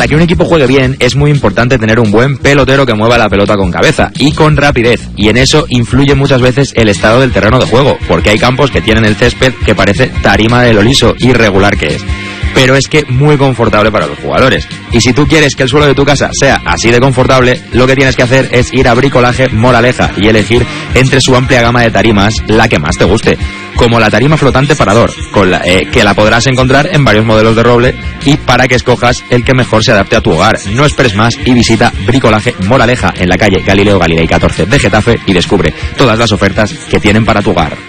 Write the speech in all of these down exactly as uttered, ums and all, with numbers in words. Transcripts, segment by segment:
Para que un equipo juegue bien es muy importante tener un buen pelotero que mueva la pelota con cabeza y con rapidez, y en eso influye muchas veces el estado del terreno de juego, porque hay campos que tienen el césped que parece tarima de lo liso, irregular que es. Pero es que muy confortable para los jugadores. Y si tú quieres que el suelo de tu casa sea así de confortable, lo que tienes que hacer es ir a Bricolaje Moraleja y elegir entre su amplia gama de tarimas la que más te guste, como la tarima flotante parador, con la, eh, que la podrás encontrar en varios modelos de roble, y para que escojas el que mejor se adapte a tu hogar. No esperes más y visita Bricolaje Moraleja en la calle Galileo Galilei catorce de Getafe y descubre todas las ofertas que tienen para tu hogar.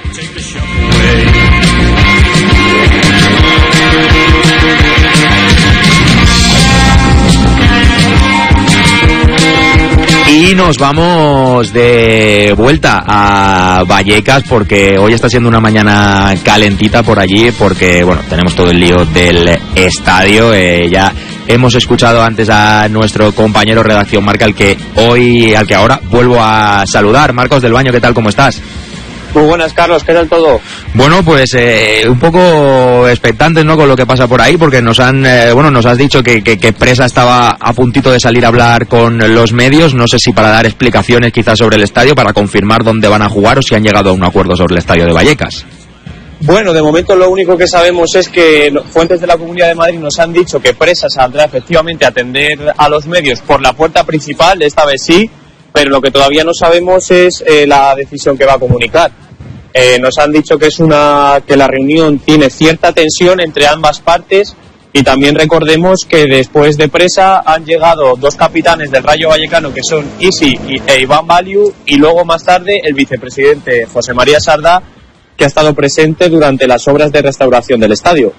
Y nos vamos de vuelta a Vallecas, porque hoy está siendo una mañana calentita por allí, porque bueno, tenemos todo el lío del estadio. Eh, ya hemos escuchado antes a nuestro compañero Redacción Marca, al que hoy, al que ahora vuelvo a saludar. Marcos del Baño, ¿qué tal? ¿Cómo estás? Muy buenas, Carlos, ¿qué tal todo? Bueno, pues eh, un poco expectantes, ¿no?, con lo que pasa por ahí, porque nos han, eh, bueno, nos has dicho que, que, que Presa estaba a puntito de salir a hablar con los medios, no sé si para dar explicaciones quizás sobre el estadio, para confirmar dónde van a jugar, o si han llegado a un acuerdo sobre el estadio de Vallecas. Bueno, de momento lo único que sabemos es que fuentes de la Comunidad de Madrid nos han dicho que Presa saldrá efectivamente a atender a los medios por la puerta principal, esta vez sí, pero lo que todavía no sabemos es eh, la decisión que va a comunicar. Eh, nos han dicho que es una que la reunión tiene cierta tensión entre ambas partes, y también recordemos que después de Presa han llegado dos capitanes del Rayo Vallecano, que son Isi e Iván Baliu, y luego más tarde el vicepresidente José María Sardá, que ha estado presente durante las obras de restauración del estadio.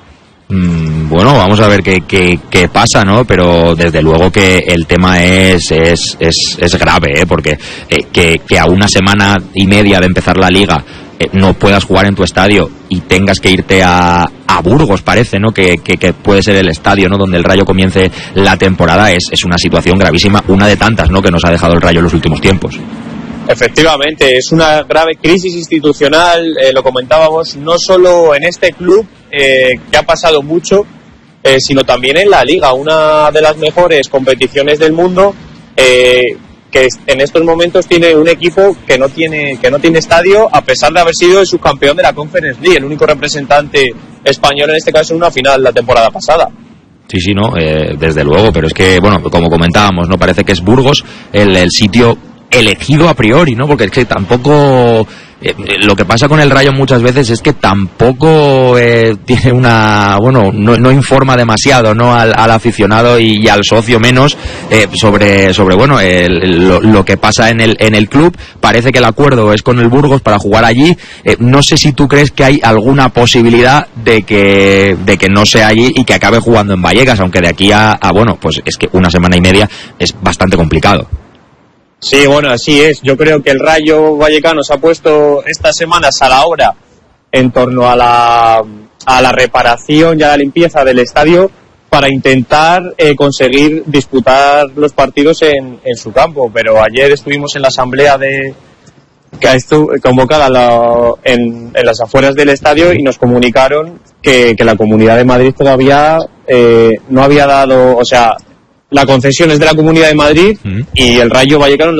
Mm, bueno, vamos a ver qué, qué, qué pasa, ¿no? Pero desde luego que el tema es es, es, es grave, ¿eh? Porque eh, que, que a una semana y media de empezar la liga eh, no puedas jugar en tu estadio y tengas que irte a, a Burgos, parece, ¿no?, que, que, que puede ser el estadio, ¿no?, donde el Rayo comience la temporada, es, es una situación gravísima, una de tantas, ¿no?, que nos ha dejado el Rayo en los últimos tiempos. Efectivamente, es una grave crisis institucional, eh, lo comentábamos, no solo en este club, eh, que ha pasado mucho, eh, sino también en la Liga, una de las mejores competiciones del mundo, eh, que en estos momentos tiene un equipo que no tiene que no tiene estadio, a pesar de haber sido el subcampeón de la Conference League, el único representante español en este caso en una final la temporada pasada. Sí, sí, no, eh, desde luego, pero es que, bueno, como comentábamos, no parece que es Burgos el, el sitio elegido a priori, ¿no? Porque es que tampoco eh, lo que pasa con el Rayo muchas veces es que tampoco eh, tiene una, bueno, no, no informa demasiado, ¿no?, al, al aficionado y, y al socio menos eh, sobre sobre bueno el, lo, lo que pasa en el en el club. Parece que el acuerdo es con el Burgos para jugar allí. Eh, no sé si tú crees que hay alguna posibilidad de que de que no sea allí y que acabe jugando en Vallecas, aunque de aquí a, a bueno, pues es que una semana y media es bastante complicado. Sí, bueno, así es. Yo creo que el Rayo Vallecano se ha puesto estas semanas a la obra en torno a la, a la reparación y a la limpieza del estadio para intentar eh, conseguir disputar los partidos en, en su campo. Pero ayer estuvimos en la asamblea de que estuvo convocada la, en, en las afueras del estadio, y nos comunicaron que, que la Comunidad de Madrid todavía eh, no había dado, o sea, la concesión es de la Comunidad de Madrid, uh-huh. y el Rayo Vallecano